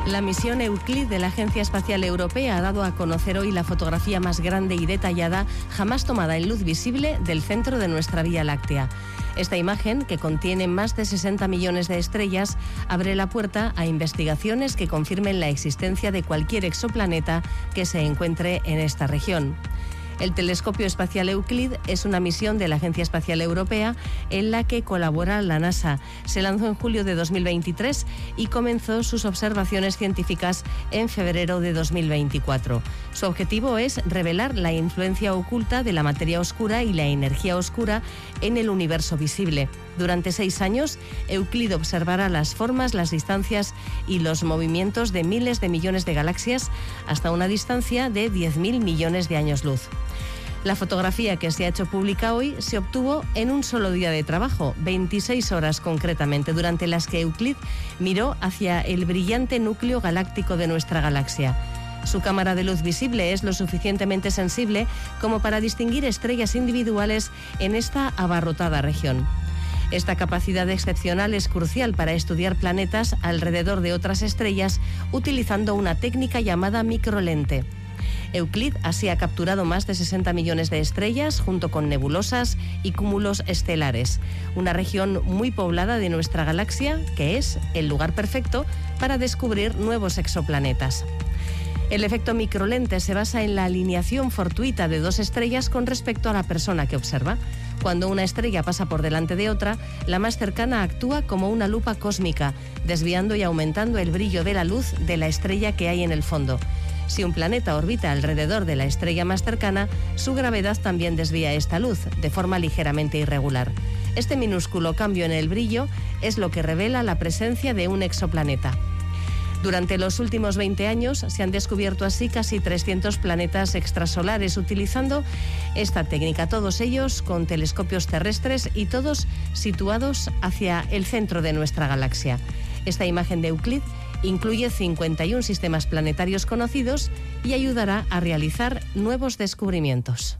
La misión Euclid de la Agencia Espacial Europea ha dado a conocer hoy la fotografía más grande y detallada jamás tomada en luz visible del centro de nuestra Vía Láctea. Esta imagen, que contiene más de 60 millones de estrellas, abre la puerta a investigaciones que confirmen la existencia de cualquier exoplaneta que se encuentre en esta región. El telescopio espacial Euclid es una misión de la Agencia Espacial Europea en la que colabora la NASA. Se lanzó en julio de 2023 y comenzó sus observaciones científicas en febrero de 2024. Su objetivo es revelar la influencia oculta de la materia oscura y la energía oscura en el universo visible. Durante 6 años, Euclid observará las formas, las distancias y los movimientos de miles de millones de galaxias hasta una distancia de 10.000 millones de años luz. La fotografía que se ha hecho pública hoy se obtuvo en un solo día de trabajo, 26 horas concretamente, durante las que Euclid miró hacia el brillante núcleo galáctico de nuestra galaxia. Su cámara de luz visible es lo suficientemente sensible como para distinguir estrellas individuales en esta abarrotada región. Esta capacidad excepcional es crucial para estudiar planetas alrededor de otras estrellas utilizando una técnica llamada microlente. Euclid así ha capturado más de 60 millones de estrellas junto con nebulosas y cúmulos estelares, una región muy poblada de nuestra galaxia que es el lugar perfecto para descubrir nuevos exoplanetas. El efecto microlente se basa en la alineación fortuita de dos estrellas con respecto a la persona que observa. Cuando una estrella pasa por delante de otra, la más cercana actúa como una lupa cósmica, desviando y aumentando el brillo de la luz de la estrella que hay en el fondo. Si un planeta orbita alrededor de la estrella más cercana, su gravedad también desvía esta luz, de forma ligeramente irregular. Este minúsculo cambio en el brillo es lo que revela la presencia de un exoplaneta. Durante los últimos 20 años se han descubierto así casi 300 planetas extrasolares utilizando esta técnica, todos ellos con telescopios terrestres y todos situados hacia el centro de nuestra galaxia. Esta imagen de Euclid incluye 51 sistemas planetarios conocidos y ayudará a realizar nuevos descubrimientos.